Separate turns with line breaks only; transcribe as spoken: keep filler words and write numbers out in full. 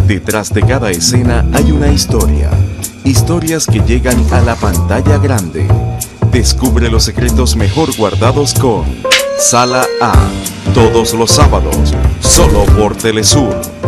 Detrás de cada escena hay una historia. Historias que llegan a la pantalla grande. Descubre los secretos mejor guardados con Sala A. Todos los sábados, solo por Telesur.